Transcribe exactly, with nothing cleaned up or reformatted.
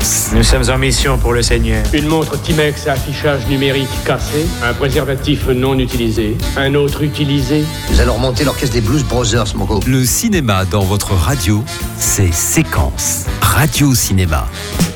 séquence. Nous sommes en mission pour le Seigneur. Une montre Timex à affichage numérique cassé, un préservatif non utilisé, un autre utilisé. Nous allons remonter l'orchestre des Blues Brothers, Moreau. Le cinéma dans votre radio, c'est Séquence. Radio Cinéma.